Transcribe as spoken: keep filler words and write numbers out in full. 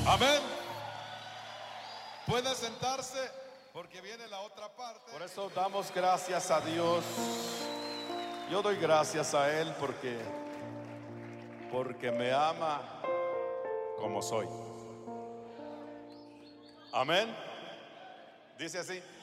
Amén. Puede sentarse porque viene la otra parte. Por eso damos gracias a Dios. Yo doy gracias a Él porque porque me ama como soy. Amén. Dice así.